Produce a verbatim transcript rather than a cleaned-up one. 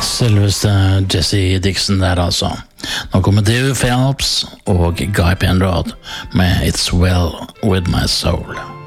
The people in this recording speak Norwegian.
Selveste Jesse Dixon der altså. Nå kommer Theo Phelps og Guy Penrod med It's Well With My Soul.